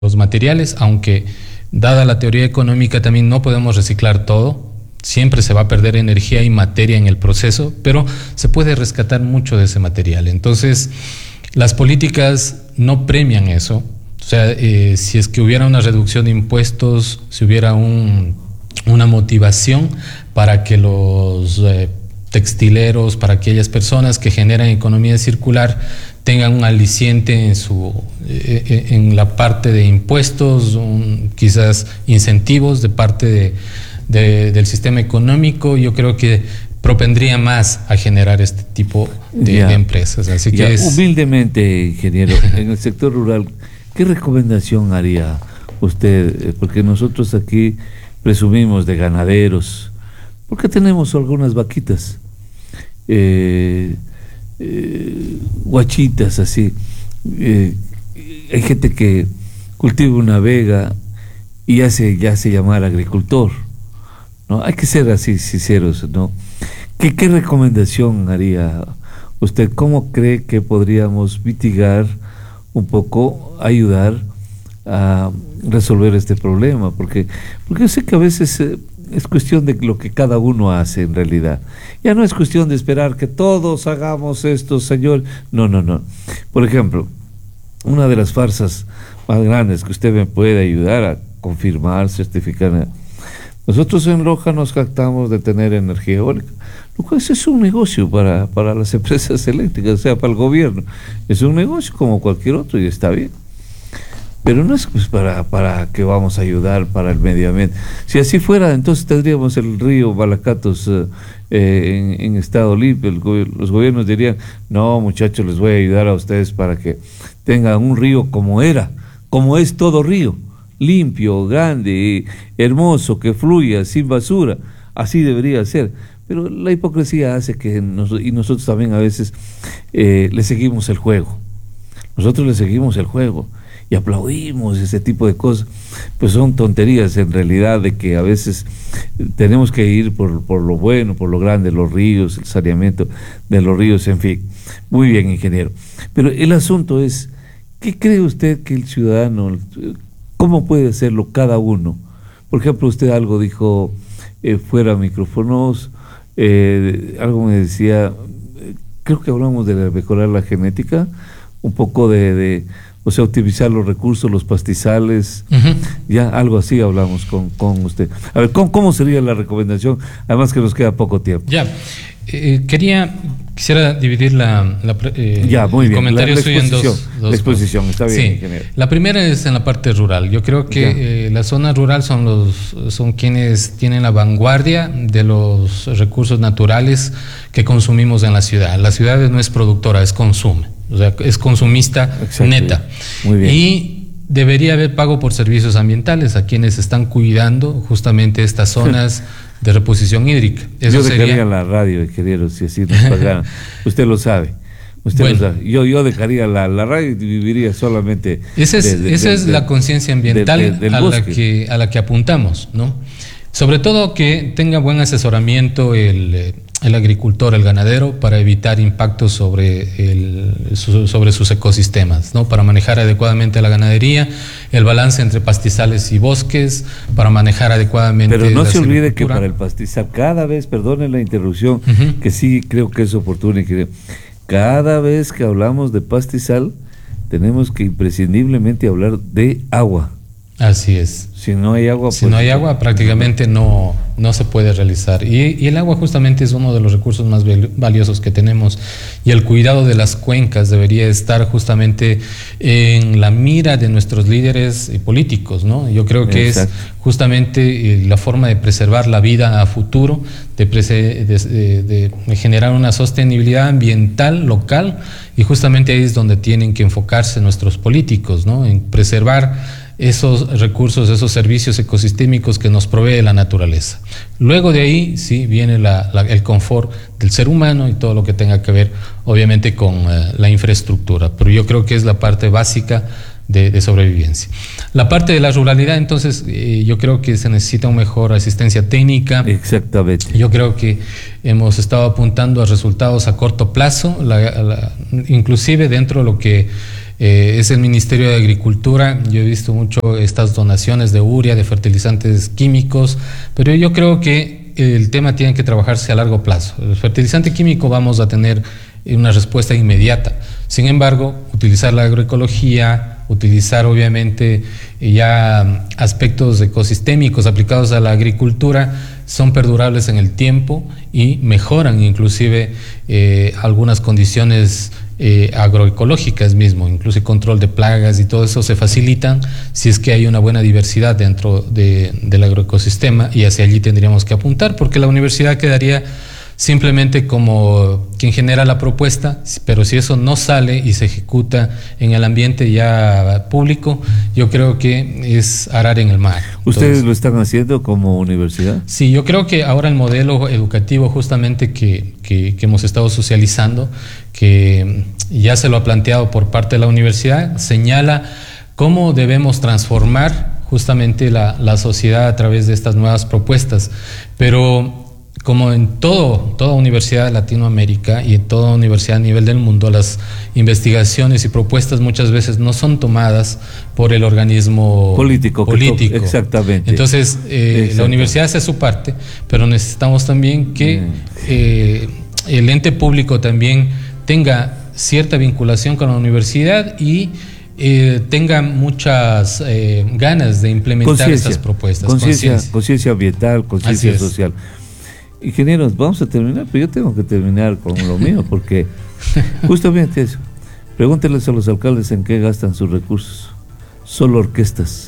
los materiales, aunque dada la teoría económica también no podemos reciclar todo, siempre se va a perder energía y materia en el proceso, pero se puede rescatar mucho de ese material. Entonces, las políticas no premian eso. O sea, si es que hubiera una reducción de impuestos, si hubiera una motivación para que los textileros, para aquellas personas que generan economía circular, tengan un aliciente en la parte de impuestos, quizás incentivos de parte del sistema económico, yo creo que propendría más a generar este tipo de empresas. Así que humildemente, ingeniero, en el sector rural, ¿qué recomendación haría usted? Porque nosotros aquí presumimos de ganaderos, porque tenemos algunas vaquitas, guachitas así. Hay gente que cultiva una vega y ya se llamar agricultor, ¿no? Hay que ser así sinceros, ¿no? ¿Qué recomendación haría usted? ¿Cómo cree que podríamos mitigar un poco, ayudar a resolver este problema? Porque yo sé que a veces es cuestión de lo que cada uno hace en realidad. Ya no es cuestión de esperar que todos hagamos esto, señor. No. Por ejemplo, una de las farsas más grandes que usted me puede ayudar a confirmar, certificar. Nosotros en Loja nos jactamos de tener energía eólica, lo cual es un negocio para las empresas eléctricas, o sea, para el gobierno. Es un negocio como cualquier otro y está bien. Pero no es pues para que vamos a ayudar para el medio ambiente. Si así fuera, entonces tendríamos el río Balacatos en estado limpio. Los gobiernos dirían, no muchachos, les voy a ayudar a ustedes para que tengan un río como es todo río, limpio, grande, hermoso, que fluya, sin basura. Así debería ser. Pero la hipocresía hace que y nosotros también a veces le seguimos el juego. Nosotros le seguimos el juego y aplaudimos ese tipo de cosas. Pues son tonterías en realidad, de que a veces tenemos que ir por lo bueno, por lo grande, los ríos, el saneamiento de los ríos, en fin. Muy bien, ingeniero. Pero el asunto es, ¿qué cree usted que el ciudadano, cómo puede hacerlo cada uno? Por ejemplo, usted algo dijo fuera micrófonos, algo me decía, creo que hablamos de mejorar la genética, un poco o sea, optimizar los recursos, los pastizales, ya algo así hablamos con usted. A ver, ¿cómo sería la recomendación? Además que nos queda poco tiempo. Ya, quisiera dividir el comentario suyo en dos la exposición, está bien, sí. ingeniero. La primera es en la parte rural. Yo creo que la zona rural son quienes tienen la vanguardia de los recursos naturales que consumimos en la ciudad. La ciudad no es productora, consume. O sea, es consumista. Exacto. Neta. Muy bien. Y debería haber pago por servicios ambientales a quienes están cuidando justamente estas zonas de reposición hídrica. Eso yo dejaría la radio, ingeniero, si así nos pagaran. Usted lo sabe. Lo sabe. Yo dejaría la radio y viviría solamente. Esa es la conciencia ambiental a la que apuntamos, ¿no? Sobre todo que tenga buen asesoramiento el agricultor, el ganadero, para evitar impactos sobre sus ecosistemas, ¿no? Para manejar adecuadamente la ganadería, el balance entre pastizales y bosques, para manejar adecuadamente. Pero no se olvide que para el pastizal, cada vez, perdone la interrupción, que sí creo que es oportuno y que cada vez que hablamos de pastizal, tenemos que imprescindiblemente hablar de agua. Así es. Si no hay agua, si no hay agua, prácticamente no se puede realizar. Y el agua justamente es uno de los recursos más valiosos que tenemos. Y el cuidado de las cuencas debería estar justamente en la mira de nuestros líderes políticos, ¿no? Yo creo que Exacto. Es justamente la forma de preservar la vida a futuro, de generar una sostenibilidad ambiental local, y justamente ahí es donde tienen que enfocarse nuestros políticos, ¿no? En preservar esos recursos, esos servicios ecosistémicos que nos provee la naturaleza. Luego de ahí sí viene el confort del ser humano y todo lo que tenga que ver obviamente con la infraestructura, pero yo creo que es la parte básica de sobrevivencia. La parte de la ruralidad, entonces, yo creo que se necesita una mejor asistencia técnica. Exactamente. Yo creo que hemos estado apuntando a resultados a corto plazo, inclusive dentro de lo que es el Ministerio de Agricultura. Yo he visto mucho estas donaciones de urea, de fertilizantes químicos, pero yo creo que el tema tiene que trabajarse a largo plazo. El fertilizante químico vamos a tener una respuesta inmediata. Sin embargo, utilizar la agroecología, utilizar obviamente ya aspectos ecosistémicos aplicados a la agricultura son perdurables en el tiempo y mejoran inclusive algunas condiciones agroecológicas mismo, incluso el control de plagas y todo eso se facilitan si es que hay una buena diversidad dentro del agroecosistema, y hacia allí tendríamos que apuntar, porque la universidad quedaría simplemente como quien genera la propuesta, pero si eso no sale y se ejecuta en el ambiente ya público, yo creo que es arar en el mar. ¿Ustedes entonces lo están haciendo como universidad? Sí, yo creo que ahora el modelo educativo justamente que hemos estado socializando, que ya se lo ha planteado por parte de la universidad, señala cómo debemos transformar justamente la sociedad a través de estas nuevas propuestas, pero como en toda universidad de Latinoamérica y en toda universidad a nivel del mundo, las investigaciones y propuestas muchas veces no son tomadas por el organismo político. Exactamente. Entonces, la universidad hace su parte, pero necesitamos también que el ente público también tenga cierta vinculación con la universidad y tenga muchas ganas de implementar estas propuestas. Conciencia ambiental, conciencia social. Ingenieros, vamos a terminar, pero yo tengo que terminar con lo mío, porque justamente eso. Pregúntenles a los alcaldes en qué gastan sus recursos. Solo orquestas.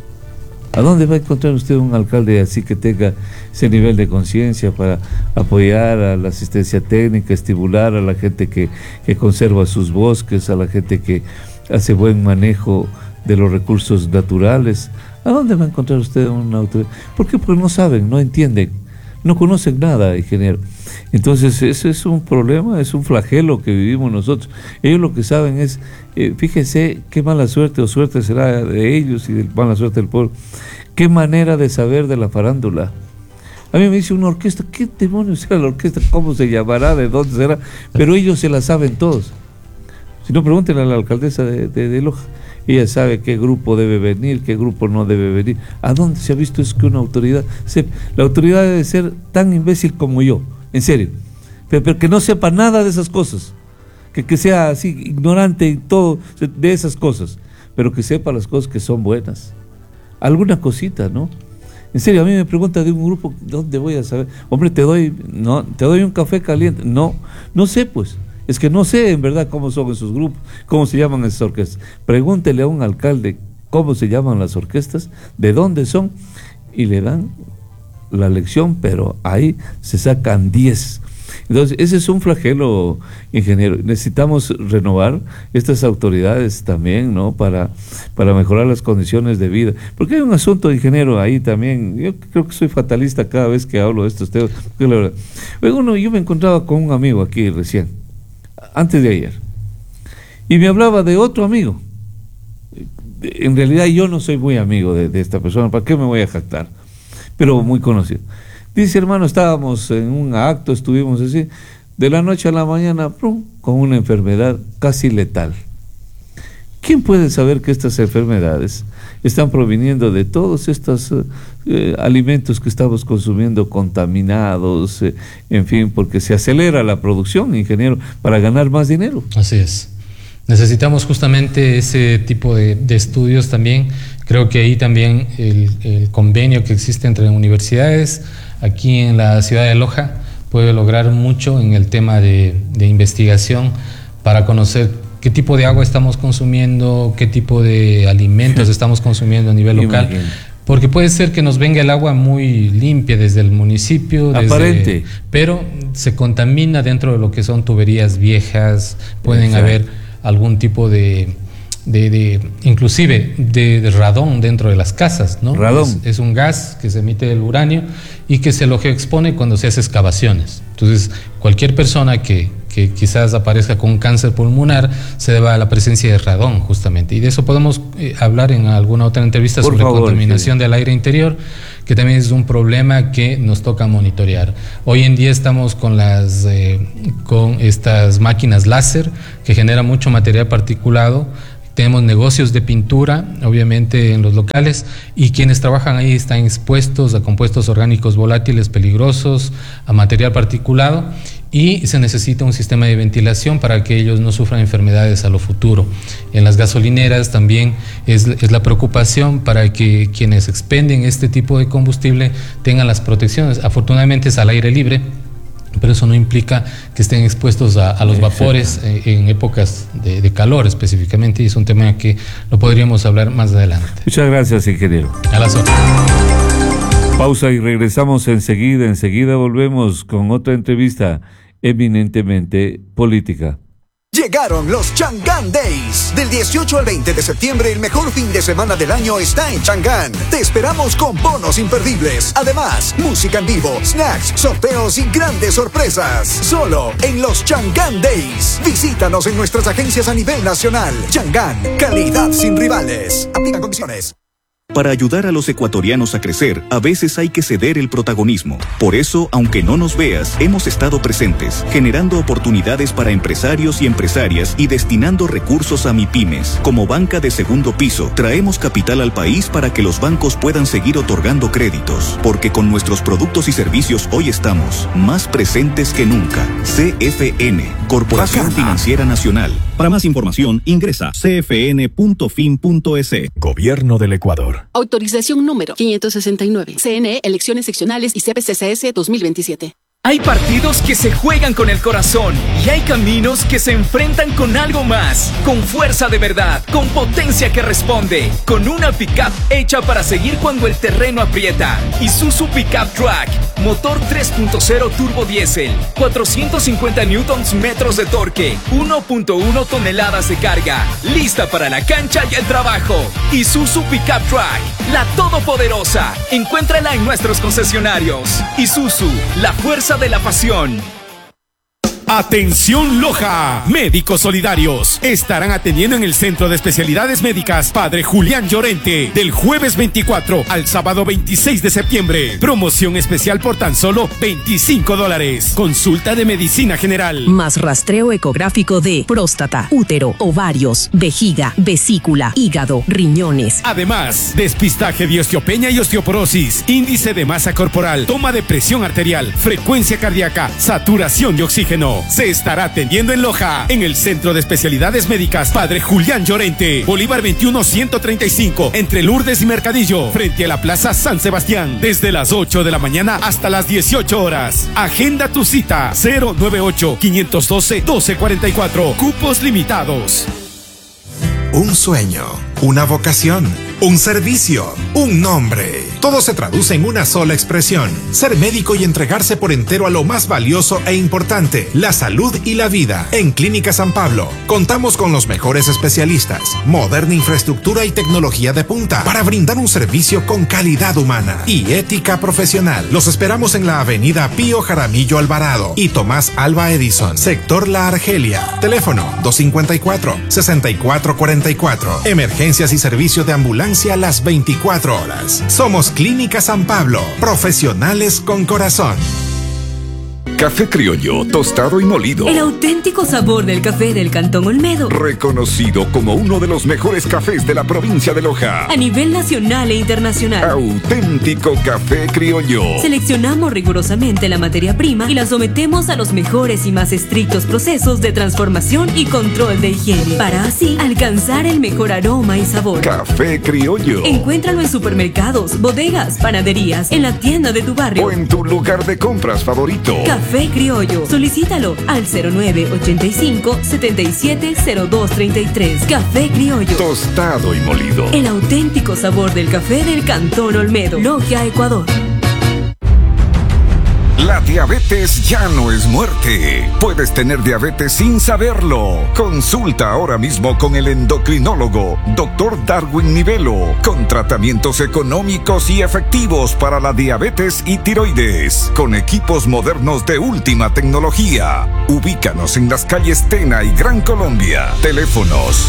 ¿A dónde va a encontrar usted un alcalde así que tenga ese nivel de conciencia para apoyar a la asistencia técnica, estimular a la gente que conserva sus bosques, a la gente que hace buen manejo de los recursos naturales? ¿A dónde va a encontrar usted una autoridad? ¿Por qué? Porque no saben, no entienden. No conocen nada, ingeniero. Entonces, ese es un problema, es un flagelo que vivimos nosotros. Ellos lo que saben es, fíjense qué mala suerte o suerte será de ellos y de mala suerte del pueblo. Qué manera de saber de la farándula. A mí me dice una orquesta, ¿qué demonios será la orquesta? ¿Cómo se llamará? ¿De dónde será? Pero ellos se la saben todos. Si no, pregúntenle a la alcaldesa de Loja. Ella sabe qué grupo debe venir, qué grupo no debe venir. ¿A dónde se ha visto eso que una autoridad sepa? La autoridad debe ser tan imbécil como yo, en serio. Pero que no sepa nada de esas cosas. Que sea así, ignorante en todo de esas cosas. Pero que sepa las cosas que son buenas. Alguna cosita, ¿no? En serio, a mí me pregunta de un grupo, ¿dónde voy a saber? Hombre, te doy un café caliente. No sé, pues. Es que no sé en verdad cómo son esos grupos, cómo se llaman esas orquestas. Pregúntele a un alcalde cómo se llaman las orquestas, de dónde son, y le dan la lección, pero ahí se sacan 10. Entonces, ese es un flagelo, ingeniero. Necesitamos renovar estas autoridades también, ¿no? Para mejorar las condiciones de vida. Porque hay un asunto, ingeniero, ahí también. Yo creo que soy fatalista cada vez que hablo de estos temas. Porque la verdad, yo me encontraba con un amigo aquí recién, antes de ayer, y me hablaba de otro amigo. En realidad yo no soy muy amigo de esta persona, ¿para qué me voy a jactar? Pero muy conocido. Dice, hermano, estábamos en un acto, estuvimos así, de la noche a la mañana, ¡prum!, con una enfermedad casi letal. ¿Quién puede saber que estas enfermedades están proviniendo de todos estos alimentos que estamos consumiendo contaminados, en fin, porque se acelera la producción, ingeniero, para ganar más dinero? Así es. Necesitamos justamente ese tipo de estudios también. Creo que ahí también el convenio que existe entre universidades aquí en la ciudad de Loja puede lograr mucho en el tema de investigación para conocer qué tipo de agua estamos consumiendo, qué tipo de alimentos estamos consumiendo a nivel local. Porque puede ser que nos venga el agua muy limpia desde el municipio, aparente, pero se contamina dentro de lo que son tuberías viejas, pueden exacto, haber algún tipo inclusive de radón dentro de las casas, ¿no? Radón. Es un gas que se emite del uranio y que se lo geoexpone cuando se hace excavaciones. Entonces, cualquier persona que quizás aparezca con cáncer pulmonar se deba a la presencia de radón, justamente. Y de eso podemos hablar en alguna otra entrevista sobre contaminación del aire interior, que también es un problema que nos toca monitorear. Hoy en día estamos con estas máquinas láser que generan mucho material particulado tenemos negocios de pintura, obviamente en los locales, y quienes trabajan ahí están expuestos a compuestos orgánicos volátiles peligrosos, a material particulado, y se necesita un sistema de ventilación para que ellos no sufran enfermedades a lo futuro. En las gasolineras también es la preocupación para que quienes expenden este tipo de combustible tengan las protecciones. Afortunadamente es al aire libre, pero eso no implica que estén expuestos a los vapores en épocas de calor específicamente, y es un tema que lo podríamos hablar más adelante. Muchas gracias, ingeniero. A las 8. Pausa y regresamos enseguida. Enseguida volvemos con otra entrevista eminentemente política. Llegaron los Chang'an Days. Del 18 al 20 de septiembre, el mejor fin de semana del año está en Chang'an. Te esperamos con bonos imperdibles. Además, música en vivo, snacks, sorteos y grandes sorpresas. Solo en los Chang'an Days. Visítanos en nuestras agencias a nivel nacional. Chang'an, calidad sin rivales. Aplican condiciones. Para ayudar a los ecuatorianos a crecer, a veces hay que ceder el protagonismo. Por eso, aunque no nos veas, hemos estado presentes, generando oportunidades para empresarios y empresarias y destinando recursos a MIPYMES. Como banca de segundo piso, traemos capital al país para que los bancos puedan seguir otorgando créditos. Porque con nuestros productos y servicios hoy estamos más presentes que nunca. CFN, Corporación Financiera Nacional. Para más información, ingresa cfn.fin.es. Gobierno del Ecuador. Autorización número 569. CNE, Elecciones Seccionales y CPCCS 2027. Hay partidos que se juegan con el corazón y hay caminos que se enfrentan con algo más, con fuerza de verdad, con potencia que responde, con una pickup hecha para seguir cuando el terreno aprieta. Isuzu Pickup Track, motor 3.0 turbo diésel, 450 newtons metros de torque, 1.1 toneladas de carga, lista para la cancha y el trabajo. Isuzu Pickup Track, la todopoderosa. Encuéntrala en nuestros concesionarios. Isuzu, la fuerza de la pasión. Atención Loja, médicos solidarios estarán atendiendo en el Centro de Especialidades Médicas Padre Julián Llorente del jueves 24 al sábado 26 de septiembre. Promoción especial por tan solo $25. Consulta de medicina general. Más rastreo ecográfico de próstata, útero, ovarios, vejiga, vesícula, hígado, riñones. Además, despistaje de osteopenia y osteoporosis, índice de masa corporal, toma de presión arterial, frecuencia cardíaca, saturación de oxígeno. Se estará atendiendo en Loja, en el Centro de Especialidades Médicas Padre Julián Llorente, Bolívar 21-135, entre Lourdes y Mercadillo, frente a la Plaza San Sebastián, desde las 8 de la mañana hasta las 18 horas. Agenda tu cita, 098-512-1244. Cupos limitados. Un sueño, una vocación, un servicio, un nombre. Todo se traduce en una sola expresión: ser médico y entregarse por entero a lo más valioso e importante, la salud y la vida. En Clínica San Pablo contamos con los mejores especialistas, moderna infraestructura y tecnología de punta para brindar un servicio con calidad humana y ética profesional. Los esperamos en la avenida Pío Jaramillo Alvarado y Tomás Alba Edison, sector La Argelia. Teléfono 254-6444. Emergencias y servicio de ambulancia las 24 horas. Somos Clínica San Pablo, profesionales con corazón. Café criollo, tostado y molido. El auténtico sabor del café del Cantón Olmedo. Reconocido como uno de los mejores cafés de la provincia de Loja. A nivel nacional e internacional. Auténtico café criollo. Seleccionamos rigurosamente la materia prima y la sometemos a los mejores y más estrictos procesos de transformación y control de higiene, para así alcanzar el mejor aroma y sabor. Café criollo. Encuéntralo en supermercados, bodegas, panaderías, en la tienda de tu barrio o en tu lugar de compras favorito. Café criollo. Solicítalo al 0985-770233. Café criollo. Tostado y molido. El auténtico sabor del café del Cantón Olmedo. Logia, Ecuador. La diabetes ya no es muerte. Puedes tener diabetes sin saberlo. Consulta ahora mismo con el endocrinólogo Dr. Darwin Nivelo, con tratamientos económicos y efectivos para la diabetes y tiroides, con equipos modernos de última tecnología. Ubícanos en las calles Tena y Gran Colombia. Teléfonos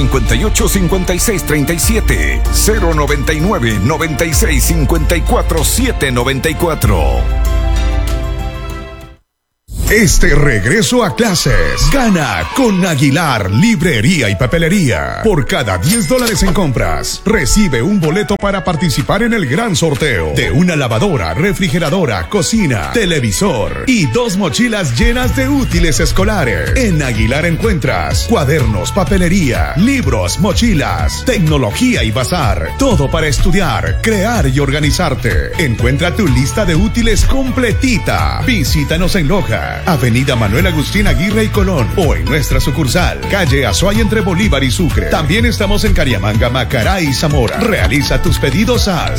258-5637, 099-9654-794. Este regreso a clases, gana con Aguilar Librería y Papelería. Por cada $10 en compras, recibe un boleto para participar en el gran sorteo de una lavadora, refrigeradora, cocina, televisor y 2 mochilas llenas de útiles escolares. En Aguilar encuentras cuadernos, papelería, libros, mochilas, tecnología y bazar. Todo para estudiar, crear y organizarte. Encuentra tu lista de útiles completita. Visítanos en Loja, Avenida Manuel Agustín Aguirre y Colón, o en nuestra sucursal, calle Azuay entre Bolívar y Sucre. También estamos en Cariamanga, Macará y Zamora. Realiza tus pedidos al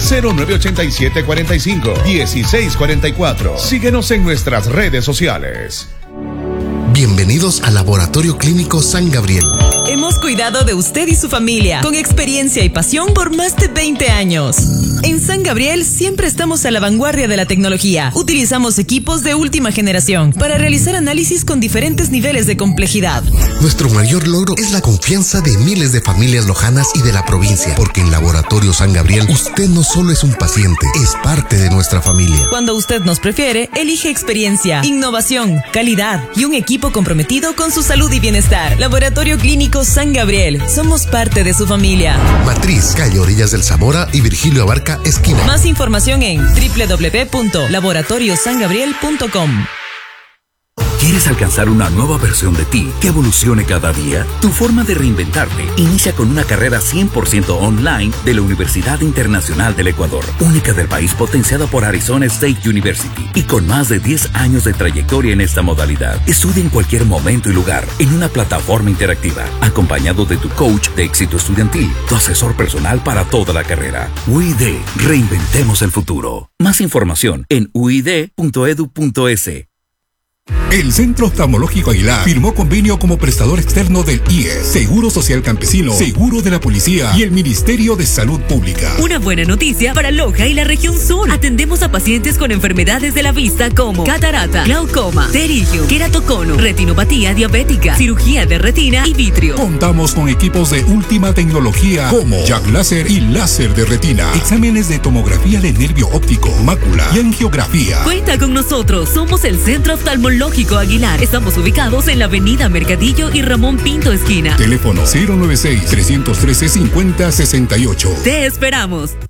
0987-45-1644. Síguenos en nuestras redes sociales. Bienvenidos al Laboratorio Clínico San Gabriel. Hemos cuidado de usted y su familia con experiencia y pasión por más de 20 años. En San Gabriel siempre estamos a la vanguardia de la tecnología. Utilizamos equipos de última generación para realizar análisis con diferentes niveles de complejidad. Nuestro mayor logro es la confianza de miles de familias lojanas y de la provincia, porque en Laboratorio San Gabriel usted no solo es un paciente, es parte de nuestra familia. Cuando usted nos prefiere, elige experiencia, innovación, calidad y un equipo comprometido con su salud y bienestar. Laboratorio Clínico San Gabriel. Somos parte de su familia. Matriz, calle Orillas del Zamora y Virgilio Abarca, esquina. Más información en www.laboratoriosangabriel.com. ¿Quieres alcanzar una nueva versión de ti que evolucione cada día? Tu forma de reinventarte inicia con una carrera 100% online de la Universidad Internacional del Ecuador, única del país, potenciada por Arizona State University y con más de 10 años de trayectoria en esta modalidad. Estudia en cualquier momento y lugar en una plataforma interactiva, acompañado de tu coach de éxito estudiantil, tu asesor personal para toda la carrera. UID, reinventemos el futuro. Más información en uid.edu.es. El Centro Oftalmológico Aguilar firmó convenio como prestador externo del IES, Seguro Social Campesino, Seguro de la Policía y el Ministerio de Salud Pública. Una buena noticia para Loja y la región sur. Atendemos a pacientes con enfermedades de la vista como catarata, glaucoma, pterigio, queratocono, retinopatía diabética, cirugía de retina y vitrio. Contamos con equipos de última tecnología como Jack Láser y láser de retina, exámenes de tomografía de nervio óptico, mácula y angiografía. Cuenta con nosotros, somos el Centro Oftalmológico Aguilar. Estamos ubicados en la avenida Mercadillo y Ramón Pinto esquina. Teléfono 096-313-5068. Te esperamos.